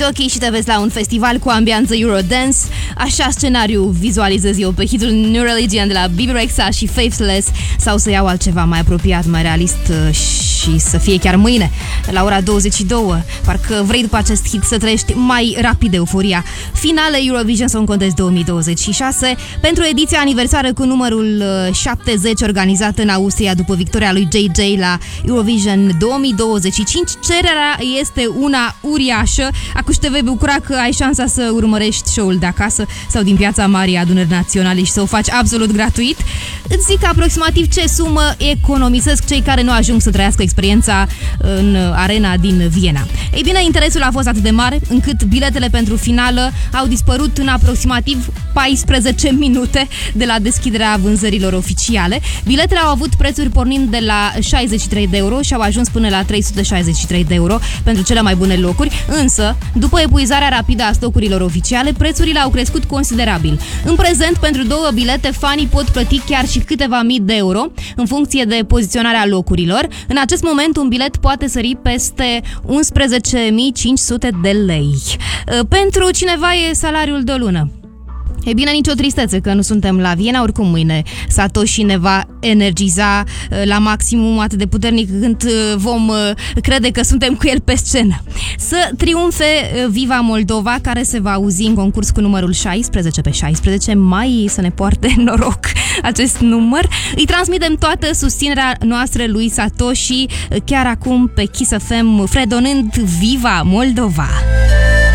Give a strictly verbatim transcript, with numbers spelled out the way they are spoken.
jockey și te vezi la un festival cu ambianță Eurodance. Așa scenariu vizualizez eu pe hitul New Religion de la Bebe Rexha și Faithless, sau să iau altceva mai apropiat, mai realist și să fie chiar mâine la ora douăzeci și două. Parcă vrei după acest hit să trăiești mai rapid euforia. Finale Eurovision Song Contest două mii douăzeci și șase pentru ediția aniversară cu numărul șaptezeci organizată în Austria după victoria lui J J la Eurovision două mii douăzeci și cinci. Cererea este una uriașă. Acuși te vei bucura că ai șansa să urmărești show-ul de acasă sau din Piața Marii Adunări Naționale și să o faci absolut gratuit. Îți zic aproximativ ce sumă economisesc cei care nu ajung să trăiască experiența în arena din Viena. Ei bine, interesul a fost atât de mare încât biletele pentru finală au dispărut în aproximativ paisprezece minute de la deschiderea vânzărilor oficiale. Biletele au avut prețuri pornind de la șaizeci și trei de euro și au ajuns până la trei sute șaizeci și trei de euro pentru cele mai bune locuri, însă, după epuizarea rapidă a stocurilor oficiale, prețurile au crescut considerabil. În prezent, pentru două bilete, fanii pot plăti chiar și câteva mii de euro, în funcție de poziționarea locurilor. În acest moment, un bilet poate sări peste unsprezece mii cinci sute de lei. Pentru cineva e salariul de o lună. E bine, nicio tristețe că nu suntem la Viena, oricum mâine Satoshi ne va energiza la maximum atât de puternic când vom crede că suntem cu el pe scenă. Să triumfe Viva Moldova, care se va auzi în concurs cu numărul șaisprezece pe șaisprezece mai, să ne poarte noroc acest număr. Îi transmitem toată susținerea noastră lui Satoshi chiar acum pe Kiss F M, fredonând Viva Moldova!